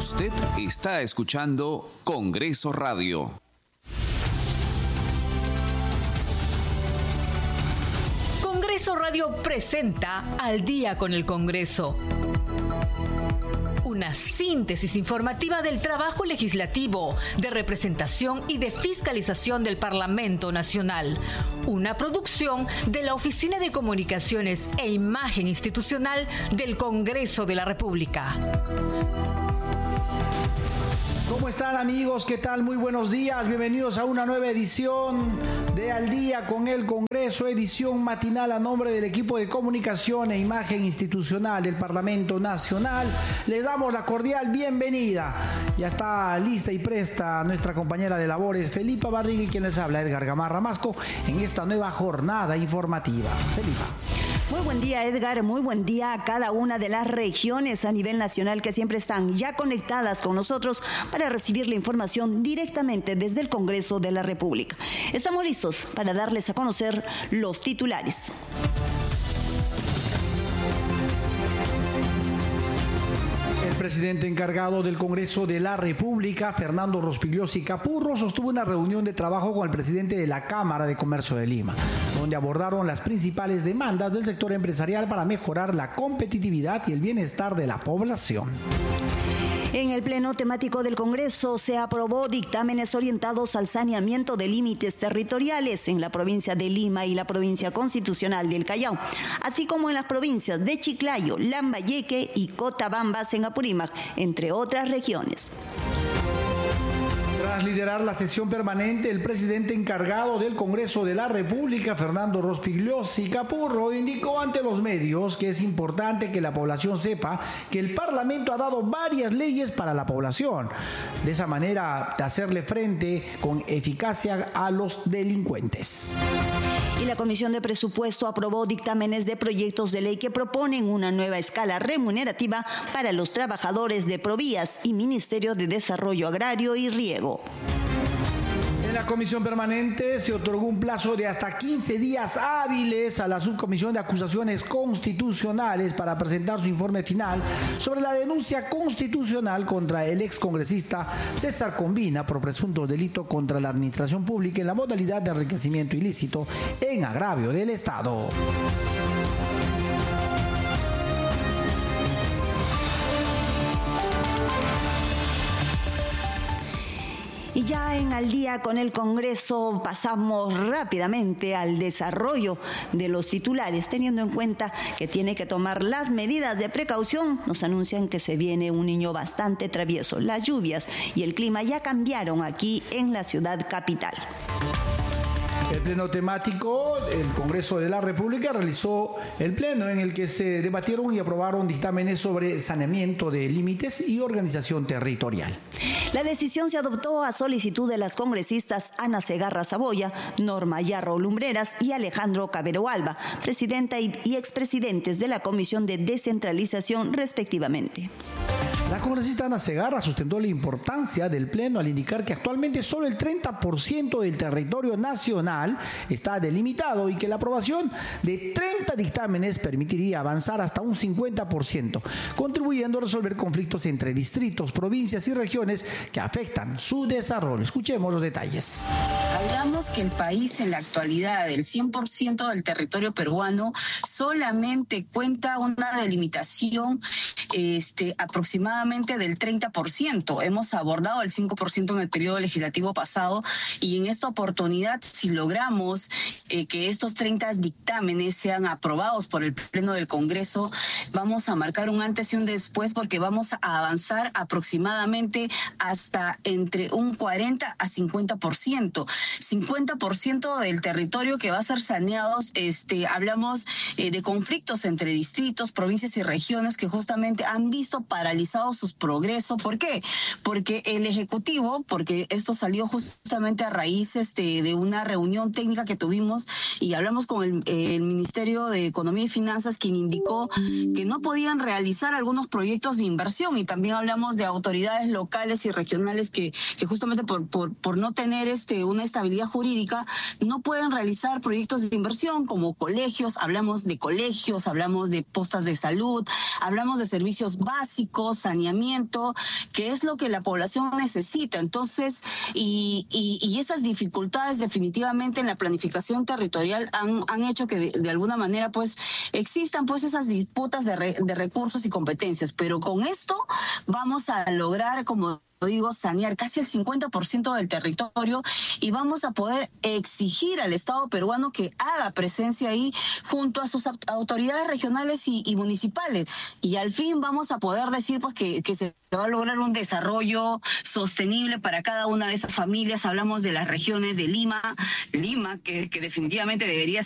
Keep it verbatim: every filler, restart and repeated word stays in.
Usted está escuchando Congreso Radio. Congreso Radio presenta Al Día con el Congreso. Una síntesis informativa del trabajo legislativo, de representación y de fiscalización del Parlamento Nacional. Una producción de la Oficina de Comunicaciones e Imagen Institucional del Congreso de la República. ¿Cómo están, amigos? ¿Qué tal? Muy buenos días. Bienvenidos a una nueva edición de Al Día con el Congreso, edición matinal a nombre del equipo de comunicación e imagen institucional del Parlamento Nacional. Les damos la cordial bienvenida. Ya está lista y presta nuestra compañera de labores, Felipa Barriga, y quien les habla, Edgar Gamarra Masco, en esta nueva jornada informativa. Felipa. Muy buen día, Edgar. Muy buen día a cada una de las regiones a nivel nacional que siempre están ya conectadas con nosotros para recibir la información directamente desde el Congreso de la República. Estamos listos para darles a conocer los titulares. El presidente encargado del Congreso de la República, Fernando Rospigliosi Capurro, sostuvo una reunión de trabajo con el presidente de la Cámara de Comercio de Lima, donde abordaron las principales demandas del sector empresarial para mejorar la competitividad y el bienestar de la población. En el pleno temático del Congreso se aprobó dictámenes orientados al saneamiento de límites territoriales en la provincia de Lima y la provincia constitucional del Callao, así como en las provincias de Chiclayo, Lambayeque y Cotabambas en Apurímac, entre otras regiones. Tras liderar la sesión permanente, el presidente encargado del Congreso de la República, Fernando Rospigliosi Capurro, indicó ante los medios que es importante que la población sepa que el Parlamento ha dado varias leyes para la población. De esa manera, de hacerle frente con eficacia a los delincuentes. Y la Comisión de Presupuesto aprobó dictámenes de proyectos de ley que proponen una nueva escala remunerativa para los trabajadores de Provías y Ministerio de Desarrollo Agrario y Riego. En la comisión permanente se otorgó un plazo de hasta quince días hábiles a la subcomisión de acusaciones constitucionales para presentar su informe final sobre la denuncia constitucional contra el excongresista César Combina por presunto delito contra la administración pública en la modalidad de enriquecimiento ilícito en agravio del Estado. Y ya en Al Día con el Congreso pasamos rápidamente al desarrollo de los titulares, teniendo en cuenta que tiene que tomar las medidas de precaución. Nos anuncian que se viene un niño bastante travieso. Las lluvias y el clima ya cambiaron aquí en la ciudad capital. El pleno temático del Congreso de la República realizó el pleno en el que se debatieron y aprobaron dictámenes sobre saneamiento de límites y organización territorial. La decisión se adoptó a solicitud de las congresistas Ana Segarra Saboya, Norma Yarro Lumbreras y Alejandro Cabero Alba, presidenta y expresidentes de la Comisión de Descentralización respectivamente. La congresista Ana Segarra sustentó la importancia del pleno al indicar que actualmente solo el treinta por ciento del territorio nacional está delimitado y que la aprobación de treinta dictámenes permitiría avanzar hasta un cincuenta por ciento, contribuyendo a resolver conflictos entre distritos, provincias y regiones que afectan su desarrollo. Escuchemos los detalles. Hablamos que el país en la actualidad, el cien por ciento del territorio peruano, solamente cuenta una delimitación este, aproximadamente del treinta por ciento. Hemos abordado el cinco por ciento en el periodo legislativo pasado y en esta oportunidad, si logramos eh, que estos treinta dictámenes sean aprobados por el Pleno del Congreso, vamos a marcar un antes y un después porque vamos a avanzar aproximadamente hasta entre un cuarenta a cincuenta por ciento. cincuenta por ciento del territorio que va a ser saneado, este, hablamos eh, de conflictos entre distritos, provincias y regiones que justamente han visto paralizados sus progresos. ¿Por qué? Porque el Ejecutivo, porque esto salió justamente a raíz este, de una reunión técnica que tuvimos y hablamos con el, eh, el Ministerio de Economía y Finanzas, quien indicó que no podían realizar algunos proyectos de inversión, y también hablamos de autoridades locales y regionales que, que justamente por, por, por no tener este, una estabilidad jurídica no pueden realizar proyectos de inversión como colegios. Hablamos de colegios, hablamos de postas de salud, hablamos de servicios básicos, saneamiento, que es lo que la población necesita. Entonces, y, y, y esas dificultades definitivamente en la planificación territorial han, han hecho que de, de alguna manera pues existan pues esas disputas de, re, de recursos y competencias. Pero con esto vamos a lograr, como digo, sanear casi el cincuenta por ciento del territorio y vamos a poder exigir al Estado peruano que haga presencia ahí junto a sus autoridades regionales y, y municipales. Y al fin vamos a poder decir pues que, que se va a lograr un desarrollo sostenible para cada una de esas familias. Hablamos de las regiones de Lima, Lima, que, que definitivamente debería